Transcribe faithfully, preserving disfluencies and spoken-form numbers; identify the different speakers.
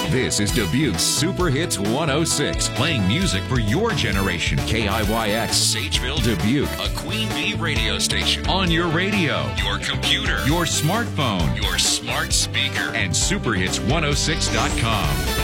Speaker 1: This is Dubuque's Super Hits one oh six, playing music for your generation. K I Y X, Sageville, Dubuque, a Queen Bee radio station. On your radio, your computer, your smartphone, your smart speaker, and super hits one oh six dot com.